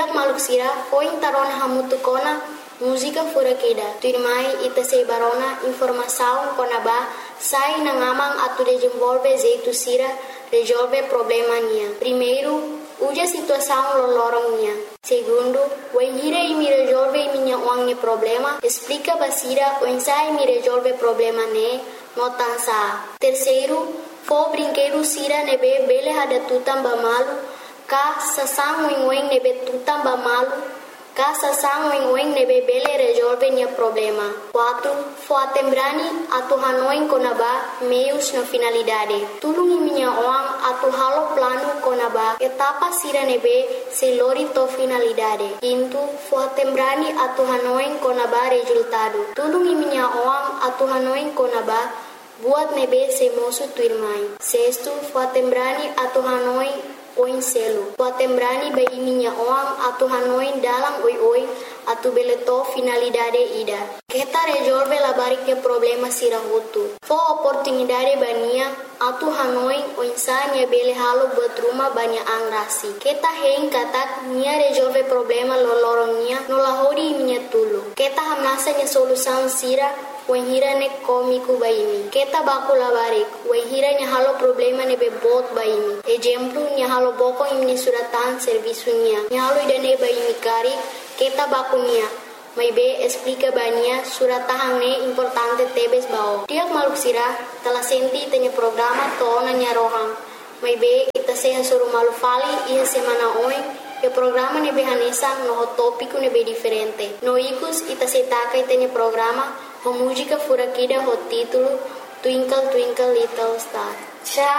Tiak maluksira foi tarona hamutukona música furakida. Tuirmai ita sei barona informação konaba sai na ngamang atu desenvolve jeito sira resolve problema nia. Primeiro, uja situação lolorong nia. Segundo, o hira me resolve minha wangne problema, explica basira o ensai me resolve problema ne notansa. Terceiro, fo brinquedo sira nebe bele hada tutam bamalu, ka sasang wing nebe tutam bamalu, ka sasang wing nebe bele resolve nia problema. 4. Fo atembrani atu hanoin konaba meios na finalidade. Tulungi minha oang atu halo plano konaba etapa sira nebe se lori to finalidade. 5. Fo atembrani atu hanoin konaba resultado. Tulungi minha oang atu hanoin konaba buat nebe se mosu tuirmai. 6. Fo atembrani atu hanoin oin selo. Fo atembrani bai minha oang atu hanoin dalam oi atu beleto finalidade ida. Kita resolve la bariknya problema sira hutu. Fo oportunidade bania atu hanoin o insania bele halo buat rumah banyak angrasi. Kita hein katak nia resolve problema lolorongnya nolahori minha tulu. Kita hamnasa nya solusan sira wahira ne komiku baimi. Kita baku la barik wahira nya halo problema ne bebot baimi. Exemplu nya halo boko imni suratan servisunya. Nya halo idane baimi kari kita bakunya. Mai be explica bania suratahang ne importante tebes bao. Tiak maluksira telah senti tanya programa tona nya rohang. Mai be kita seha suruh malu fali ia semana oi e programa ne be hanesa no tópico ne be diferente. No ikus ita setaka tanya programa ho música furakida ho título Twinkle Twinkle Little Star.